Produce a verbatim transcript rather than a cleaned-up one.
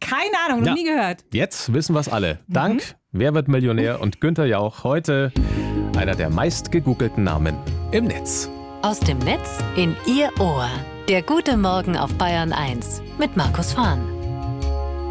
Keine Ahnung, noch Ja. nie gehört. Jetzt wissen wir es alle. Dank Wer wird Millionär und Günther Jauch heute einer der meist gegoogelten Namen im Netz. Aus dem Netz in Ihr Ohr. Der gute Morgen auf Bayern eins mit Markus Fahn.